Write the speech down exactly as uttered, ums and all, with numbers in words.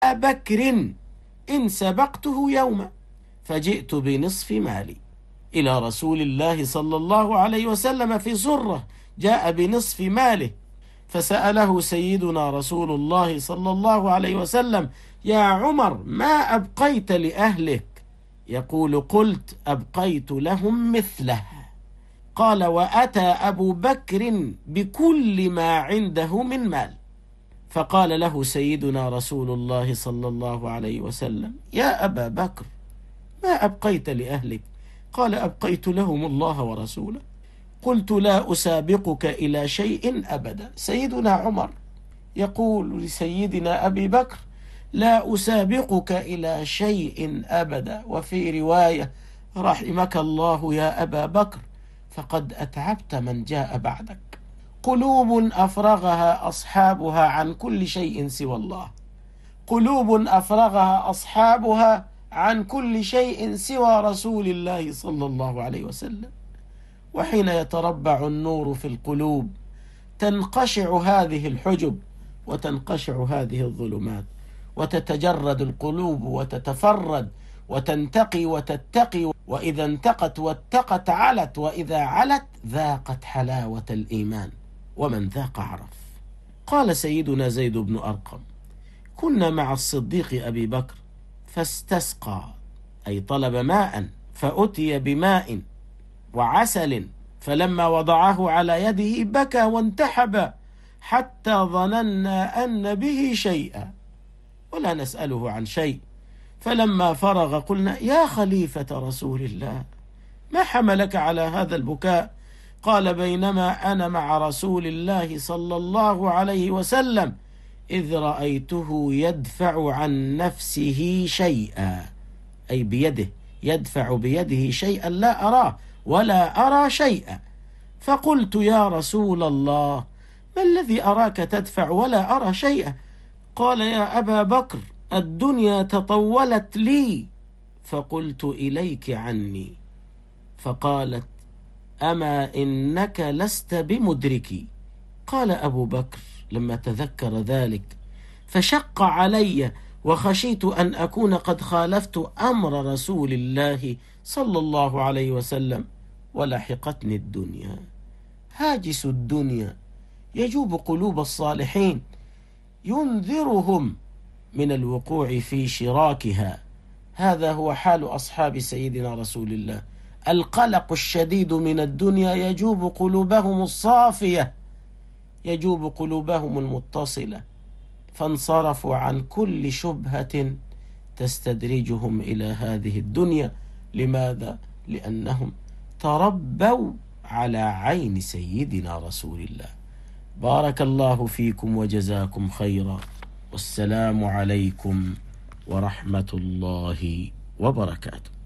جاء بكر إن سبقته يوما فجئت بنصف مالي إلى رسول الله صلى الله عليه وسلم في سرة، جاء بنصف ماله، فسأله سيدنا رسول الله صلى الله عليه وسلم: يا عمر، ما أبقيت لأهلك؟ يقول: قلت: أبقيت لهم مثله. قال: وأتى أبو بكر بكل ما عنده من مال، فقال له سيدنا رسول الله صلى الله عليه وسلم: يا أبا بكر، ما أبقيت لأهلك؟ قال: أبقيت لهم الله ورسوله. قلت: لا أسابقك إلى شيء أبدا. سيدنا عمر يقول لسيدنا أبي بكر: لا أسابقك إلى شيء أبدا. وفي رواية: رحمك الله يا أبا بكر، فقد أتعبت من جاء بعدك. قلوب أفرغها أصحابها عن كل شيء سوى الله، قلوب أفرغها أصحابها عن كل شيء سوى رسول الله صلى الله عليه وسلم. وحين يتربع النور في القلوب تنقشع هذه الحجب وتنقشع هذه الظلمات، وتتجرد القلوب وتتفرد وتنتقي وتتقي، وإذا انتقت واتقت علت، وإذا علت ذاقت حلاوة الإيمان، ومن ذاق عرف. قال سيدنا زيد بن أرقم: كنا مع الصديق أبي بكر فاستسقى، أي طلب ماء، فأتي بماء وعسل، فلما وضعه على يده بكى وانتحب حتى ظننا أن به شيئا ولا نسأله عن شيء. فلما فرغ قلنا: يا خليفة رسول الله، ما حملك على هذا البكاء؟ قال: بينما أنا مع رسول الله صلى الله عليه وسلم إذ رأيته يدفع عن نفسه شيئا، أي بيده، يدفع بيده شيئا لا أراه ولا أرى شيئا. فقلت: يا رسول الله، ما الذي أراك تدفع ولا أرى شيئا؟ قال: يا أبا بكر، الدنيا تطولت لي فقلت إليك عني. فقالت: أما إنك لست بمدركي. قال أبو بكر لما تذكر ذلك: فشق علي وخشيت أن أكون قد خالفت أمر رسول الله صلى الله عليه وسلم ولحقتني الدنيا. هاجس الدنيا يجوب قلوب الصالحين، ينذرهم من الوقوع في شراكها. هذا هو حال أصحاب سيدنا رسول الله. القلق الشديد من الدنيا يجوب قلوبهم الصافية، يجوب قلوبهم المتصلة، فانصرفوا عن كل شبهة تستدرجهم إلى هذه الدنيا. لماذا؟ لأنهم تربوا على عين سيدنا رسول الله. بارك الله فيكم وجزاكم خيرا، والسلام عليكم ورحمة الله وبركاته.